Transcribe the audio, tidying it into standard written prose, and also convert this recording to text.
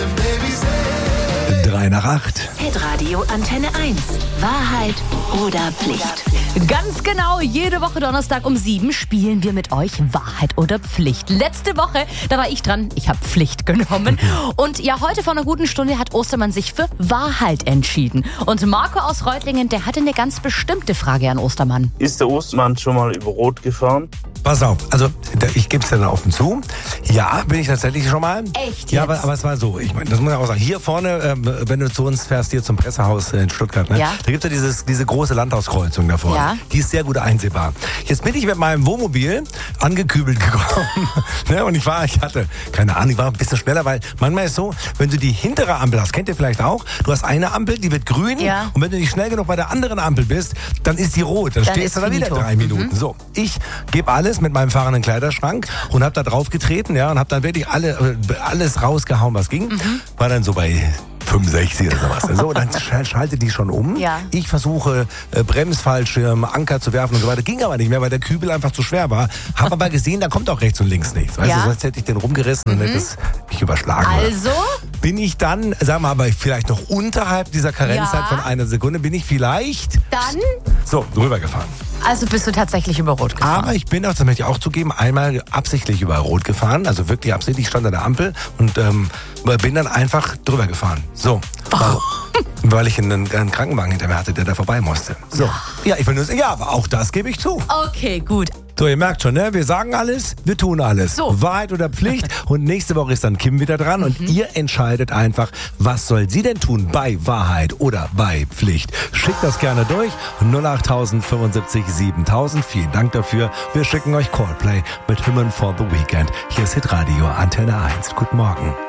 3 nach 8. Hitradio Antenne 1. Wahrheit oder Pflicht? Ganz genau, jede Woche Donnerstag um 7 spielen wir mit euch Wahrheit oder Pflicht. Letzte Woche, da war ich dran, ich habe Pflicht genommen. Und ja, heute vor einer guten Stunde hat Ostermann sich für Wahrheit entschieden. Und Marco aus Reutlingen, der hatte eine ganz bestimmte Frage an Ostermann. Ist der Ostermann schon mal über Rot gefahren? Pass auf, also ich gebe es dir dann offen zu. Ja, bin ich tatsächlich schon mal. Echt Ja, jetzt? aber es war so, ich meine, das muss ich auch sagen. Hier vorne, wenn du zu uns fährst, hier zum Pressehaus in Stuttgart, ne? Ja. Da gibt es ja diese große Landhauskreuzung da vorne. Ja. Die ist sehr gut einsehbar. Jetzt bin ich mit meinem Wohnmobil angekübelt gekommen. Ne? Und ich hatte, keine Ahnung, ich war ein bisschen schneller, weil manchmal ist so, wenn du die hintere Ampel hast, kennt ihr vielleicht auch, du hast eine Ampel, die wird grün, Ja. und wenn du nicht schnell genug bei der anderen Ampel bist, dann ist die rot. Dann stehst du da wieder finito. 3 Minuten. So, ich gebe alles mit meinem fahrenden Kleiderschrank und habe da drauf getreten, ja, und habe dann wirklich alles rausgehauen, was ging. War dann so bei 65 oder sowas. So, dann schaltet die schon um. Ja. Ich versuche Bremsfallschirm, Anker zu werfen und so weiter. Ging aber nicht mehr, weil der Kübel einfach zu schwer war. Habe aber gesehen, da kommt auch rechts und links nichts. Weißt Ja. du, sonst hätte ich den rumgerissen und hätte es mich überschlagen. Also? Bin ich dann, sagen wir aber vielleicht noch unterhalb dieser Karenzzeit Ja. von einer Sekunde, bin ich vielleicht Dann? so drüber gefahren. Also bist du tatsächlich über Rot gefahren? Aber ich bin auch, das möchte ich auch zugeben, einmal absichtlich über Rot gefahren. Also wirklich absichtlich, stand an der Ampel und bin dann einfach drüber gefahren. So. Weil ich einen Krankenwagen hinter mir hatte, der da vorbei musste. So. Ja, ich will nur sagen, ja, aber auch das gebe ich zu. Okay, gut. So, ihr merkt schon, ne? Wir sagen alles, wir tun alles. So. Wahrheit oder Pflicht. Und nächste Woche ist dann Kim wieder dran und ihr entscheidet einfach, was soll sie denn tun bei Wahrheit oder bei Pflicht. Schickt das gerne durch. 08000 75 7000. Vielen Dank dafür. Wir schicken euch Coldplay mit Hymn for the Weekend. Hier ist Hitradio Antenne 1. Guten Morgen.